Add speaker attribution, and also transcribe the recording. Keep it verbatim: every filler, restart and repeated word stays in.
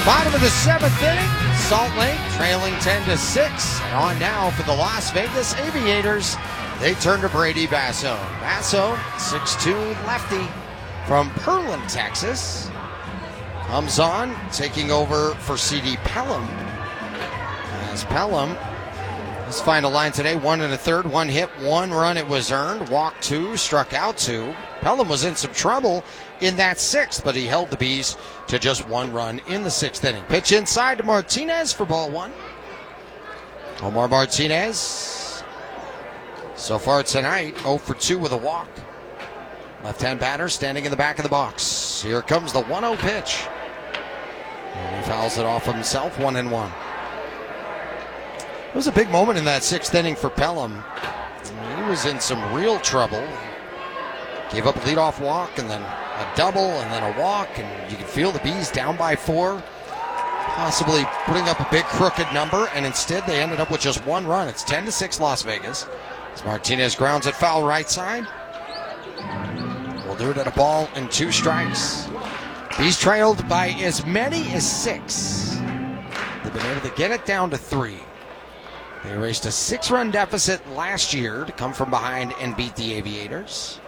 Speaker 1: Bottom of the seventh inning, Salt Lake trailing ten to six. And on now for the Las Vegas Aviators. They turn to Brady Basso. Basso, six two lefty from Pearland, Texas. Comes on, taking over for C D Pelham. As Pelham, his final line today, one and a third, one hit, one run it was earned, walked two, struck out two. Pelham was in some trouble in that sixth, but he held the Bees to just one run in the sixth inning. Pitch inside to Martinez for ball one. Omar Martinez, so far tonight, oh for two with a walk. Left-hand batter standing in the back of the box. Here comes the one oh pitch. And he fouls it off himself, one and one. It was a big moment in that sixth inning for Pelham. He was in some real trouble. Gave up a leadoff walk and then a double and then a walk, and you could feel the Bees down by four, possibly putting up a big crooked number, and instead they ended up with just one run. It's ten to six Las Vegas. As Martinez grounds it foul right side. We'll do it at a ball and two strikes. Bees trailed by as many as six. They've been able to get it down to three. They erased a six-run deficit last year to come from behind and beat the Aviators.